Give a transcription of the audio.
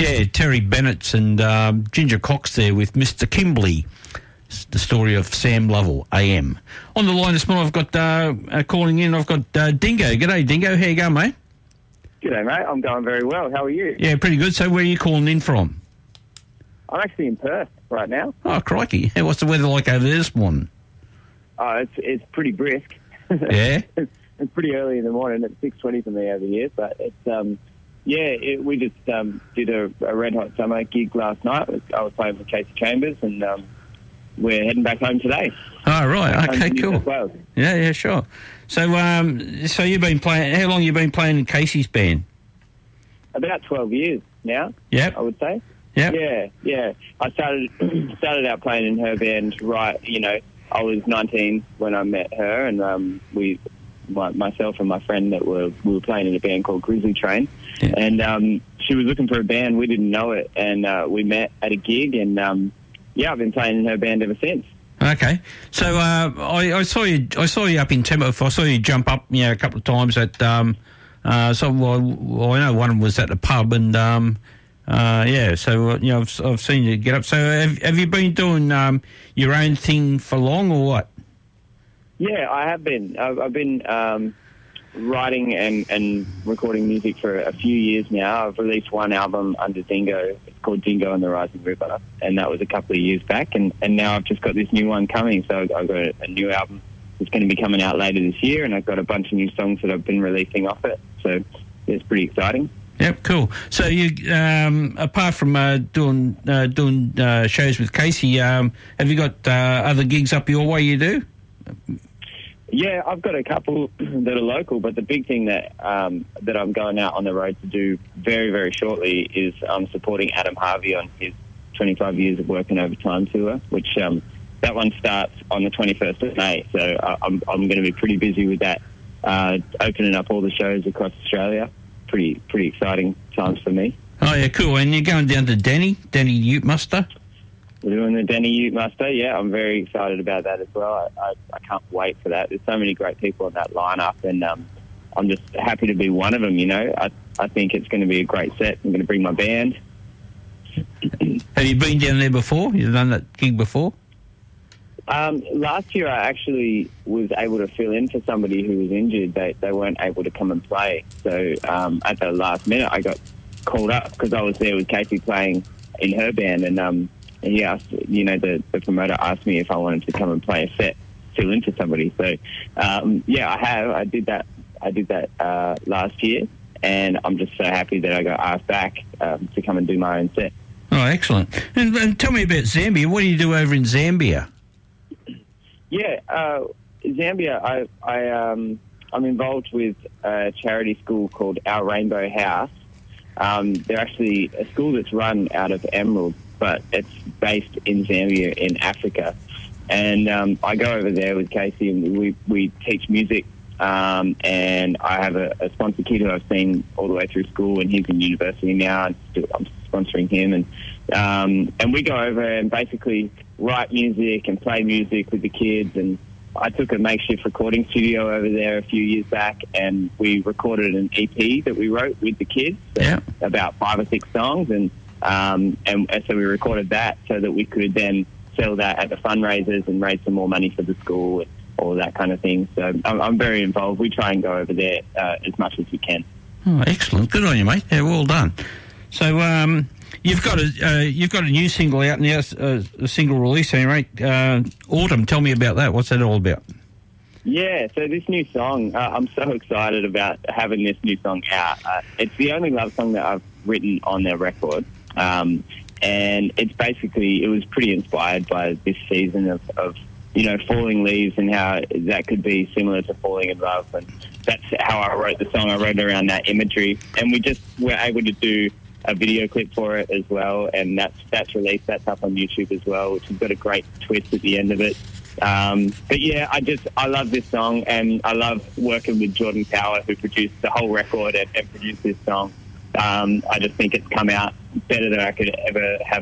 Yeah, Terry Bennett's and Ginger Cox there with Mr. Kimbley. It's the story of Sam Lovell, AM. On the line this morning, I've got calling in. I've got Dingo. G'day, Dingo. How you going, mate? G'day, mate. I'm going very well. How are you? Yeah, pretty good. So, where are you calling in from? I'm actually in Perth right now. Oh, crikey! Hey, what's the weather like over there this morning? Oh, it's pretty brisk. Yeah. It's pretty early in the morning. It's 6:20 for me over here, but it's we just did a Red Hot Summer gig last night. I was playing with Casey Chambers, and we're heading back home today. Oh, right. Okay, cool. Yeah, sure. So, so you've been playing. How long have you been playing in Casey's band? About 12 years now. Yep. I would say. Yep. Yeah. I started out playing in her band. Right, I was 19 when I met her, and myself and my friend we were playing in a band called Grizzly Train, and she was looking for a band. We didn't know it, and we met at a gig, and I've been playing in her band ever since. Okay, so I saw you up in Timberwolf. I saw you jump up, a couple of times at. I know one was at the pub, and So I've seen you get up. So have you been doing your own thing for long, or what? Yeah, I have been. I've been writing and recording music for a few years now. I've released one album under Dingo. It's called Dingo and the Rising River, and that was a couple of years back. And now I've just got this new one coming. So I've got a new album that's going to be coming out later this year, and I've got a bunch of new songs that I've been releasing off it. So it's pretty exciting. Yep, cool. So you, apart from doing shows with Casey, have you got other gigs up your way? You do? Yeah, I've got a couple that are local, but the big thing that I'm going out on the road to do very, very shortly is supporting Adam Harvey on his 25 years of working overtime tour, which that one starts on the 21st of May. So I'm going to be pretty busy with that, opening up all the shows across Australia. Pretty exciting times for me. Oh, yeah, cool. And you're going down to Danny Ute Muster? We're doing the Danny Ute Muster, yeah. I'm very excited about that as well. I can't wait for that. There's so many great people in that lineup, and I'm just happy to be one of them, I think it's going to be a great set. I'm going to bring my band. Have you been down there before? You've done that gig before? Last year I actually was able to fill in for somebody who was injured. They weren't able to come and play. So at the last minute I got called up because I was there with Casey playing in her band, and he asked, the promoter asked me if I wanted to come and play a set, fill in for somebody. So I have. I did that last year, and I'm just so happy that I got asked back to come and do my own set. Oh, excellent. And tell me about Zambia. What do you do over in Zambia? Yeah, Zambia, I'm involved with a charity school called Our Rainbow House. They're actually a school that's run out of Emerald, but it's based in Zambia in Africa. And I go over there with Casey, and we teach music, and I have a sponsor kid who I've seen all the way through school, and he's in university now, and I'm sponsoring him. And we go over and basically write music and play music with the kids. And I took a makeshift recording studio over there a few years back, and we recorded an EP that we wrote with the kids, about 5 or 6 songs, and so we recorded that so that we could then sell that at the fundraisers and raise some more money for the school and all that kind of thing. So I'm very involved. We try and go over there as much as we can. Oh, excellent! Good on you, mate. Yeah, well done. So you've got a new single out now, a single release, right? Autumn. Tell me about that. What's that all about? Yeah, so this new song, I'm so excited about having this new song out. It's the only love song that I've written on their record. And it's basically, it was pretty inspired by this season of falling leaves, and how that could be similar to falling in love. And that's how I wrote the song. I wrote around that imagery, and we just were able to do a video clip for it as well, and that's released. That's up on YouTube as well, which has got a great twist at the end of it. But yeah, I love this song, and I love working with Jordan Power, who produced the whole record and produced this song. I just think it's come out better than I could ever have